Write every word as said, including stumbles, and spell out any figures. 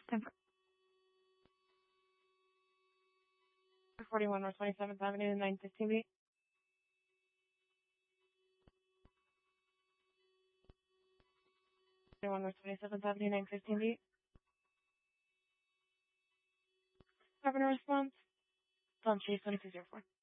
ten forty-one North twenty-seventh Avenue, nine fifteen B. forty-one North twenty-seventh Avenue, nine fifteen B. Having a response? Don Chase, twenty-two zero four.